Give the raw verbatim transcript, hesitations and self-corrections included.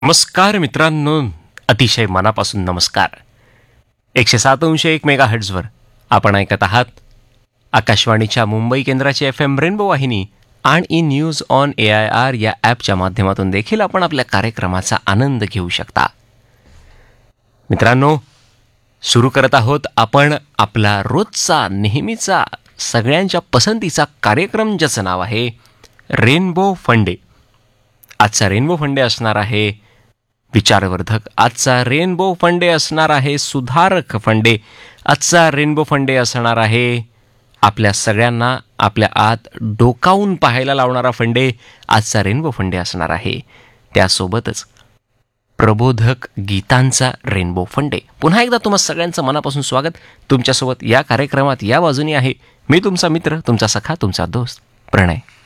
नमस्कार मित्रांनो, अतिशय मनापासून नमस्कार. एकशे सात अंश एक मेगा हर्ट्झवर आपण ऐकत आहात आकाशवाणीच्या मुंबई केंद्राची एफ एम रेनबो वाहिनी आणि news on A I R या ॲपच्या माध्यमातून देखील आपण आपल्या कार्यक्रमाचा आनंद घेऊ शकता. मित्रांनो, सुरू करत आहोत आपण आपला रोजचा नेहमीचा सगळ्यांच्या पसंतीचा कार्यक्रम, ज्याचं नाव आहे रेनबो फंडे. आजचा रेनबो फंडे असणार आहे विचारवर्धक, आजचा रेनबो फंडे असणार आहे सुधारक फंडे, आजचा रेनबो फंडे असणार आहे आपल्या सगळ्यांना आपल्या आत डोकावून पाहायला लावणारा फंडे. आजचा रेनबो फंडे असणार आहे त्यासोबतच प्रबोधक गीतांचा रेनबो फंडे. पुन्हा एकदा तुम्हा सगळ्यांचं मनापासून स्वागत. तुमच्यासोबत या कार्यक्रमात या बाजूनी आहे मी तुमचा मित्र, तुमचा सखा, तुमचा दोस्त प्रणय.